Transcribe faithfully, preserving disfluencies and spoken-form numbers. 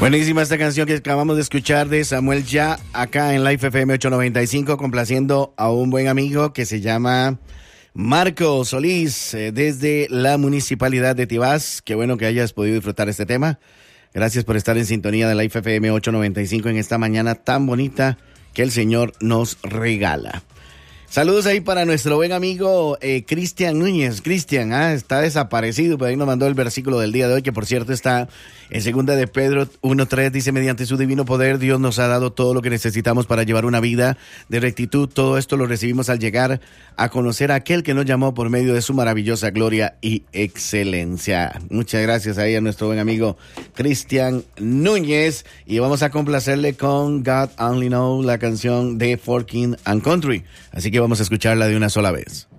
Buenísima esta canción que acabamos de escuchar de Samuel Ya, acá en Life F M ocho noventa y cinco, complaciendo a un buen amigo que se llama Marco Solís, eh, desde la Municipalidad de Tibás. Qué bueno que hayas podido disfrutar este tema. Gracias por estar en sintonía de Life F M ocho noventa y cinco en esta mañana tan bonita que el Señor nos regala. Saludos ahí para nuestro buen amigo eh, Cristian Núñez. Cristian, ah, está desaparecido, pero ahí nos mandó el versículo del día de hoy, que por cierto está en segunda de Pedro uno tres, dice: mediante su divino poder Dios nos ha dado todo lo que necesitamos para llevar una vida de rectitud. Todo esto lo recibimos al llegar a conocer a aquel que nos llamó por medio de su maravillosa gloria y excelencia. Muchas gracias ahí a nuestro buen amigo Cristian Núñez, y vamos a complacerle con God Only Knows, la canción de For King and Country. Así que vamos a escucharla de una sola vez.